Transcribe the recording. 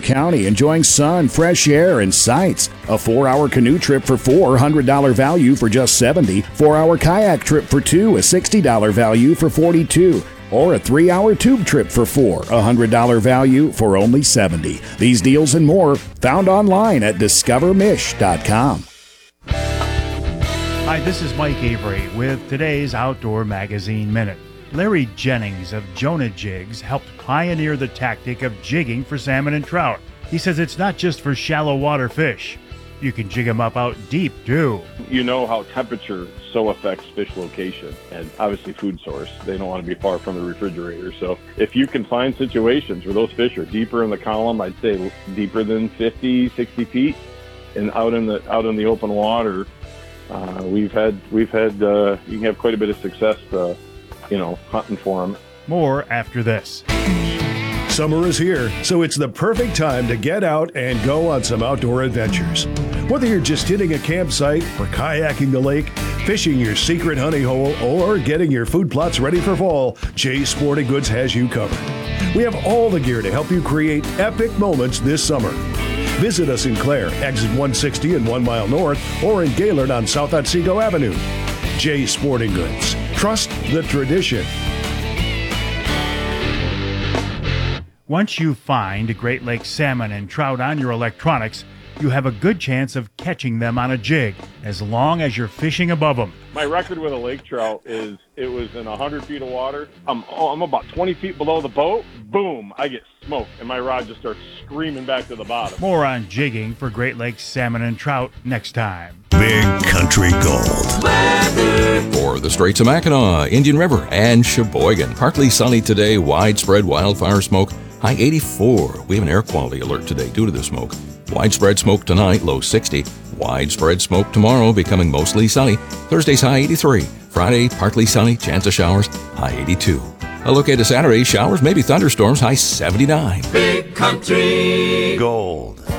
County enjoying sun, fresh air, and sights. A 4-hour canoe trip for $4, $100 value for just $70. 4-hour kayak trip for $2, a $60 value for $42. Or a 3-hour tube trip for $4, a $100 value for only $70. These deals and more found online at discovermish.com. Hi, this is Mike Avery with today's Outdoor Magazine Minute. Larry Jennings of Jonah Jigs helped pioneer the tactic of jigging for salmon and trout. He says it's not just for shallow water fish. You can jig them up out deep, too. You know how temperature so affects fish location and obviously food source. They don't want to be far from the refrigerator. So if you can find situations where those fish are deeper in the column, I'd say deeper than 50, 60 feet, and out in the open water, we've had you can have quite a bit of success, hunting for them. More after this. Summer is here, so it's the perfect time to get out and go on some outdoor adventures. Whether you're just hitting a campsite or kayaking the lake, fishing your secret honey hole, or getting your food plots ready for fall, Jay's Sporting Goods has you covered. We have all the gear to help you create epic moments this summer. Visit us in Clare, exit 160 and 1 mile north, or in Gaylord on South Otsego Avenue. Jay's Sporting Goods. Trust the tradition. Once you find Great Lakes salmon and trout on your electronics, you have a good chance of catching them on a jig, as long as you're fishing above them. My record with a lake trout is it was in 100 feet of water. I'm about 20 feet below the boat. Boom, I get smoked, and my rod just starts screaming back to the bottom. More on jigging for Great Lakes salmon and trout next time. Big Country Gold. For the Straits of Mackinac, Indian River, and Sheboygan. Partly sunny today, widespread wildfire smoke. High 84. We have an air quality alert today due to the smoke. Widespread smoke tonight, low 60. Widespread smoke tomorrow, becoming mostly sunny. Thursday's high 83. Friday, partly sunny, chance of showers, high 82. A look at Saturday, showers, maybe thunderstorms, high 79. Big Country Gold.